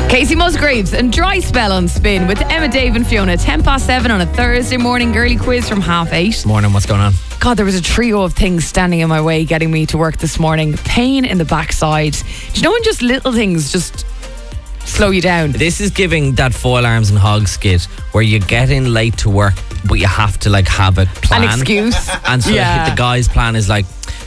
Casey Musgraves and Dry Spell on Spin with Emma, Dave and Fiona. 7:10 on a Thursday morning. Girly quiz from 8:30. Morning, what's going on? God, there was a trio of things standing in my way getting me to work this morning. Pain in the backside. Do you know when just little things just slow you down? This is giving that foil arms and hog skit where you get in late to work, but you have to have a plan. An excuse. And so Yeah. the guy's plan is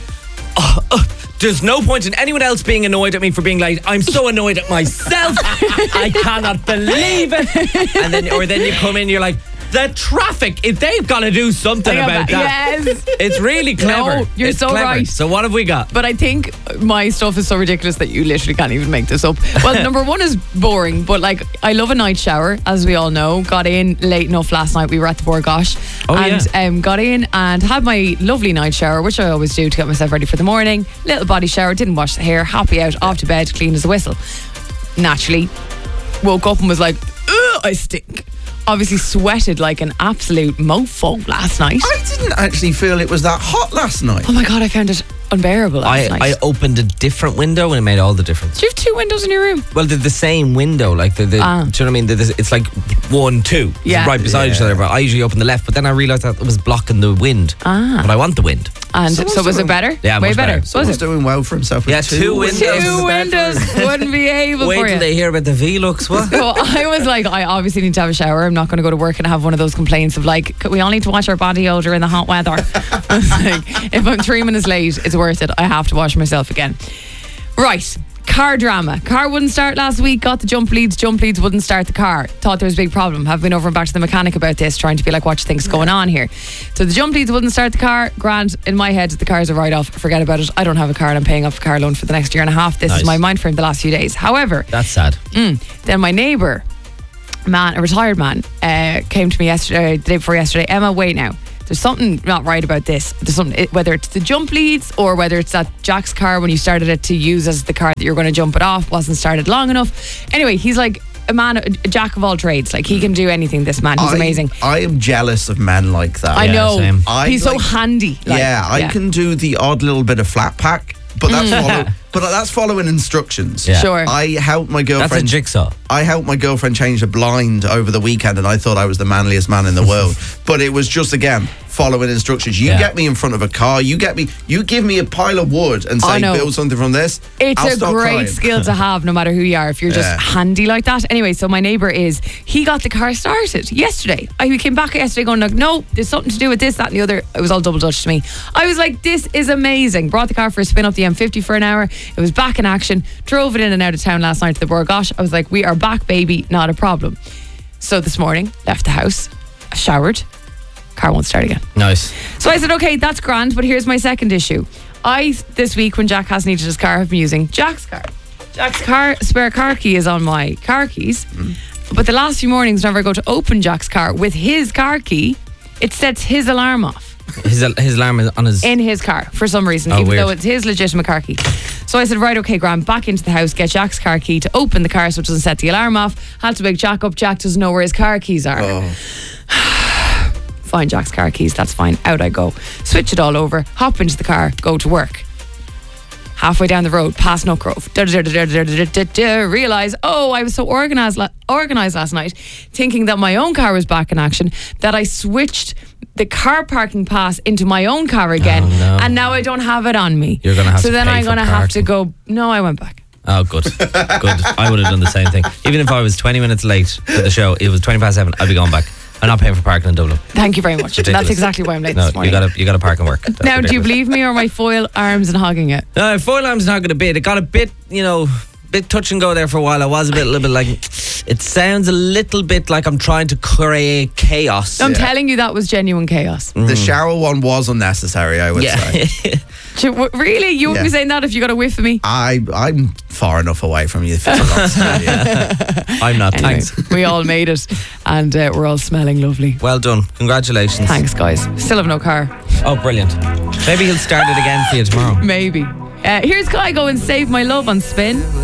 there's no point in anyone else being annoyed at me for being late. I'm so annoyed at myself. I cannot believe it. And then you come in, you're like, the traffic, if they've got to do something about that. Yes. It's really clever. No, you're It's so clever. right. So what have we got? But I think my stuff is so ridiculous that you literally can't even make this up. Well, number one is boring, but I love a night shower, as we all know. Got in late enough last night. We were at the Borgosh. Got in and had my lovely night shower, which I always do to get myself ready for the morning. Little body shower, didn't wash the hair, happy out, off to bed, clean as a whistle. Naturally, woke up and was like, ugh, I stink. Obviously sweated like an absolute mofo last night. I didn't actually feel it was that hot last night. Oh my God, I found it unbearable last night. I opened a different window and it made all the difference. Do you have two windows in your room? Well, they're the same window. Do you know what I mean? It's like 1, 2 Yeah. right beside each other. But I usually open the left. But then I realised that it was blocking the wind. But I want the wind. And Someone's so was it doing- better? Yeah, way much better. Was Someone's it? doing well for himself with Yeah, two windows. Two windows wouldn't be able Wait for till you. they hear about the V-Lux. What? So I was like, I obviously need to have a shower. I'm not going to go to work and have one of those complaints of we all need to wash our body odor in the hot weather. I was like, if I'm 3 minutes late, it's worth it. I have to wash myself again. Right. Car drama. Car wouldn't start last week. Got the jump leads. Jump leads wouldn't start the car. Thought there was a big problem. Have been over and back to the mechanic about this, trying to be like, what do you think's going on here? So the jump leads wouldn't start the car. Grand, in my head, the car's a write-off. Forget about it. I don't have a car and I'm paying off a car loan for the next year and a half. This is my mind frame the last few days. However, That's sad. then my neighbour, a retired man, came to me yesterday, the day before yesterday. Emma, wait now. There's something not right about this. There's something, whether it's the jump leads or whether it's that Jack's car when you started it to use as the car that you're going to jump it off wasn't started long enough. Anyway, he's like a jack of all trades. Like he can do anything, this man. He's amazing. I am jealous of men like that. I know. same. He's so handy. I can do the odd little bit of flat pack, but that's following instructions. Yeah. Sure. I helped my That's a girlfriend. jigsaw. I helped my girlfriend change a blind over the weekend, and I thought I was the manliest man in the world. But it was just, again, following instructions. You get me in front of a car. You give me a pile of wood and say, build something from this. It's I'll a stop great crying. skill to have no matter who you are if you're just handy like that. Anyway, so my neighbour he got the car started yesterday. He came back yesterday going like, no, there's something to do with this, that and the other. It was all double Dutch to me. I was like, this is amazing. Brought the car for a spin up the M50 for an hour. It was back in action. Drove it in and out of town last night to the Borgosh. I was like, we are back, baby, not a problem. So this morning, left the house, showered, car won't start again. Nice. So I said, okay, that's grand, but here's my second issue. This week when Jack has needed his car, I've been using Jack's car. Jack's spare car key is on my car keys. But the last few mornings, whenever I go to open Jack's car with his car key, it sets his alarm off. His alarm is on his... In his car, for some reason, even weird. though it's his legitimate car key. So I said, right, okay, Graham, back into the house, get Jack's car key to open the car so it doesn't set the alarm off. Had to wake Jack up. Jack doesn't know where his car keys are. Find Jack's car keys, that's fine. Out I go. Switch it all over, hop into the car, go to work. Halfway down the road, past Nutgrove. Realise, I was so organised last night, thinking that my own car was back in action, that I switched the car parking pass into my own car again, and now I don't have it on me. You're going to have to So then pay I'm for going to have to parking. go. No, I went back. Oh, good. Good. I would have done the same thing. Even if I was 20 minutes late to the show, it was 7:20, I'd be going back. I'm not paying for parking in Dublin. Thank you very much. Ridiculous. That's exactly why I'm late No, this morning. you got to park and work. That's Now, do you ridiculous. believe me or my foil arms and hogging it? No, foil arms not going to bit. It got a bit, bit touch and go there for a while. I was a little bit like, it sounds a little bit like I'm trying to create chaos. I'm telling you, that was genuine chaos. The shower one was unnecessary, I would say. Really? You wouldn't be saying that if you got a whiff of me? I'm far enough away from you. For I'm not. Anyway, Thanks. we all made it, and we're all smelling lovely. Well done. Congratulations. Thanks, guys. Still have no car. Oh, brilliant. Maybe he'll start it again for you tomorrow. Maybe. Here's Kai going Save My Love on Spin.